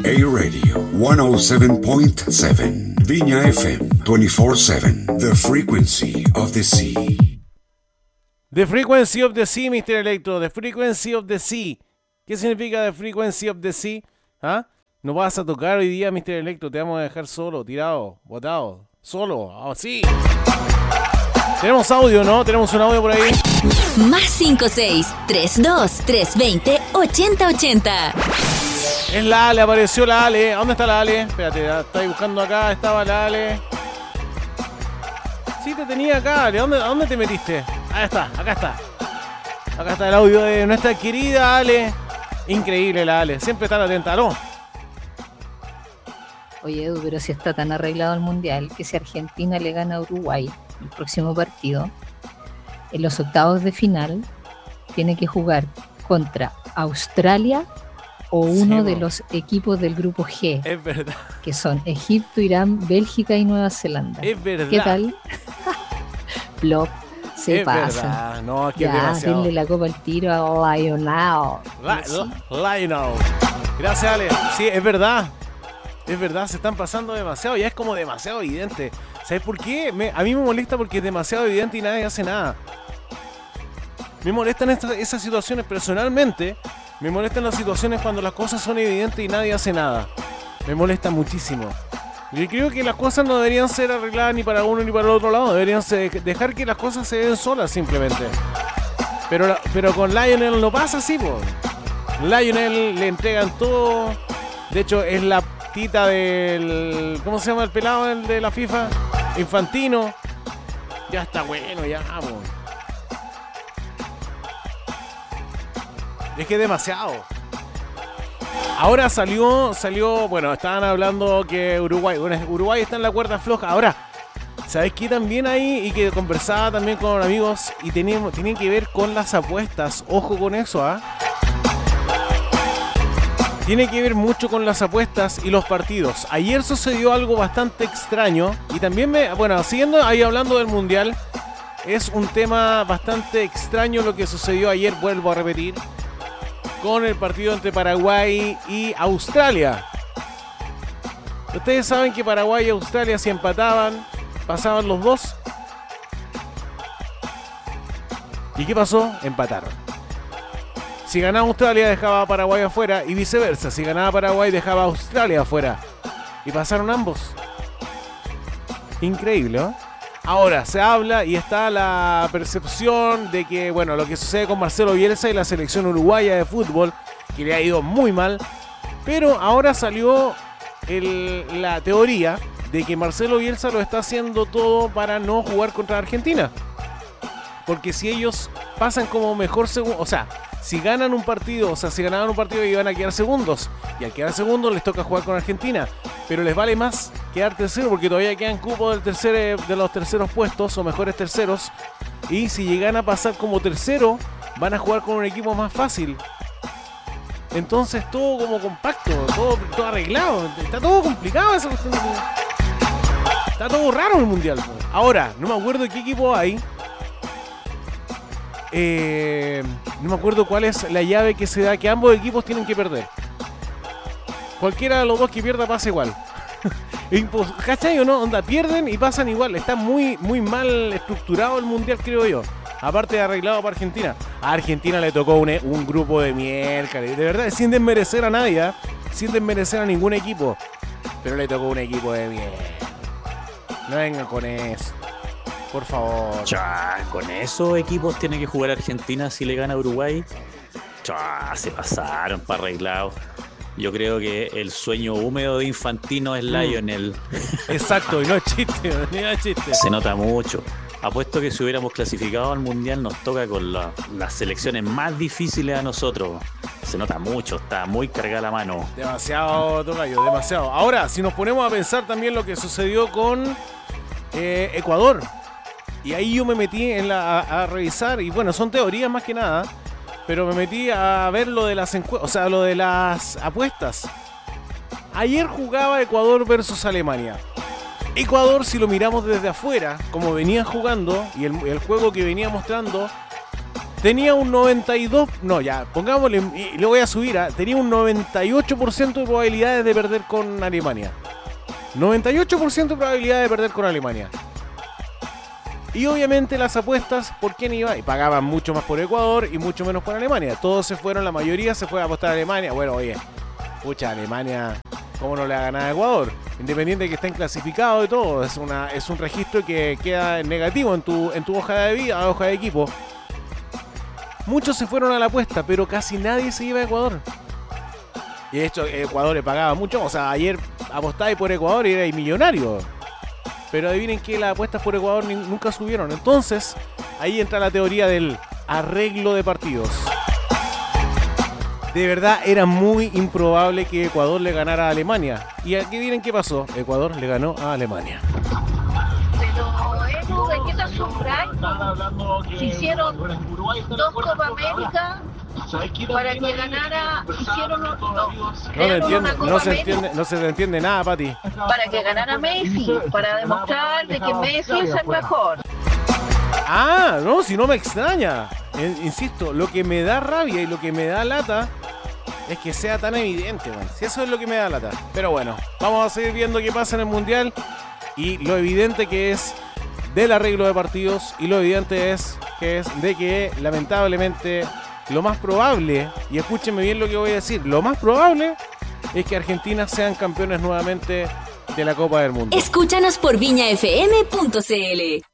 A-Radio 107.7, Viña FM 24/7, The Frequency of the Sea. The Frequency of the Sea, Mr. Electro, The Frequency of the Sea. ¿Qué significa The Frequency of the Sea? ¿Ah? No vas a tocar hoy día, Mr. Electro, te vamos a dejar solo, tirado, botado, solo, así. Tenemos audio, ¿no? Tenemos un audio por ahí. Más 56-32-320-8080. Es la Ale, apareció la Ale. ¿Dónde está la Ale? Espérate, estoy buscando acá, estaba la Ale. Sí, te tenía acá, Ale. ¿Dónde te metiste? Ahí está, acá está. Acá está el audio de nuestra querida Ale. Increíble la Ale, siempre tan atenta, ¿no? Oye, Edu, pero si está tan arreglado el Mundial que si Argentina le gana a Uruguay el próximo partido, en los octavos de final tiene que jugar contra Australia o uno de los equipos del grupo G. Es verdad. Que son Egipto, Irán, Bélgica y Nueva Zelanda. Es verdad. ¿Qué tal? Plop, se es pasa. Verdad. No, es que ya, es demasiado. denle la copa al tiro a Lionel. Lionel. Gracias, Ale. Sí, es verdad. Es verdad, se están pasando demasiado. Ya es como demasiado evidente. ¿Sabes por qué? A mí me molesta porque es demasiado evidente y nadie hace nada. Me molestan esas situaciones personalmente. Me molestan las situaciones cuando las cosas son evidentes y nadie hace nada. Me molesta muchísimo. Yo creo que las cosas no deberían ser arregladas ni para uno ni para el otro lado. Deberían dejar que las cosas se den solas simplemente. Pero con Lionel no pasa así, po. Lionel le entregan todo. De hecho, es la tita del... ¿Cómo se llama el pelado de la FIFA? Infantino. Ya está bueno, ya, po. Es que es demasiado. Ahora salió, bueno, estaban hablando que Uruguay está en la cuerda floja. Ahora, ¿sabes qué también hay? Y que conversaba también con amigos y tenían que ver con las apuestas. Ojo con eso, ¿ah? Tiene que ver mucho con las apuestas y los partidos. Ayer sucedió algo bastante extraño y también siguiendo ahí hablando del Mundial, es un tema bastante extraño lo que sucedió ayer, vuelvo a repetir, con el partido entre Paraguay y Australia. Ustedes saben que Paraguay y Australia, si empataban, pasaban los dos. ¿Y qué pasó? Empataron. Si ganaba Australia, dejaba a Paraguay afuera y viceversa. Si ganaba Paraguay, dejaba a Australia afuera. Y pasaron ambos. Increíble, ¿no? Ahora, se habla y está la percepción de que, bueno, lo que sucede con Marcelo Bielsa y la selección uruguaya de fútbol, que le ha ido muy mal, pero ahora salió la teoría de que Marcelo Bielsa lo está haciendo todo para no jugar contra Argentina. Porque si ellos pasan como mejor segundo, o sea, si ganaban un partido iban a quedar segundos, y al quedar segundos les toca jugar con Argentina, pero les vale más quedar tercero porque todavía quedan cupos de los terceros puestos o mejores terceros, y si llegan a pasar como tercero van a jugar con un equipo más fácil. Entonces todo como compacto, todo arreglado, está todo complicado eso. Está todo raro en el Mundial. Ahora, no me acuerdo de qué equipo hay. No me acuerdo cuál es la llave que se da, que ambos equipos tienen que perder. Cualquiera de los dos que pierda pasa igual. ¿Cachai o no? Onda, pierden y pasan igual. Está muy, muy mal estructurado el Mundial, creo yo. Aparte de arreglado para Argentina. A Argentina le tocó un grupo de miércoles. De verdad, sin desmerecer a nadie, ¿eh? Sin desmerecer a ningún equipo. Pero le tocó un equipo de mierda. No vengan con eso. Por favor. Con esos equipos tiene que jugar Argentina si le gana a Uruguay. Se pasaron para arreglados. Yo creo que el sueño húmedo de Infantino es Lionel. Exacto, y no es chiste, no es chiste. Se nota mucho. Apuesto que si hubiéramos clasificado al Mundial nos toca con las selecciones más difíciles a nosotros. Se nota mucho, está muy cargada la mano. Demasiado, tocayo, demasiado. Ahora, si nos ponemos a pensar también lo que sucedió con Ecuador. Y ahí yo me metí a revisar, y bueno, son teorías más que nada, pero me metí a ver lo de las lo de las apuestas. Ayer jugaba Ecuador versus Alemania. Ecuador, si lo miramos desde afuera, como venía jugando, y el juego que venía mostrando, tenía un 92, no, ya, pongámosle, y lo voy a subir, tenía un 98% de probabilidades de perder con Alemania. 98% de probabilidades de perder con Alemania. Y obviamente las apuestas, ¿por quién iba? Y pagaban mucho más por Ecuador y mucho menos por Alemania. Todos se fueron, la mayoría se fue a apostar a Alemania. Bueno, oye, pucha, Alemania, ¿cómo no le ha ganado a Ecuador? Independiente de que estén clasificados y todo, es un registro que queda negativo en tu hoja de vida, hoja de equipo. Muchos se fueron a la apuesta, pero casi nadie se iba a Ecuador. Y de hecho, Ecuador le pagaba mucho. O sea, ayer apostáis por Ecuador y erais millonario. Pero adivinen que las apuestas por Ecuador nunca subieron. Entonces, ahí entra la teoría del arreglo de partidos. De verdad, era muy improbable que Ecuador le ganara a Alemania. Y aquí miren qué pasó. Ecuador le ganó a Alemania. Pero, Edu, ¿de qué te asombras? Se hicieron 2 Copa América para que ganara, hicieron No se entiende nada, Pati. Para que ganara Messi, para demostrar de que Messi es el mejor. Ah, no, si no me extraña. Insisto, lo que me da rabia y lo que me da lata es que sea tan evidente, man. Si eso es lo que me da lata. Pero bueno, vamos a seguir viendo qué pasa en el Mundial y lo evidente que es del arreglo de partidos y lo evidente es de que lamentablemente lo más probable, y escúchenme bien lo que voy a decir, lo más probable es que Argentina sean campeones nuevamente de la Copa del Mundo. Escúchanos por viñafm.cl.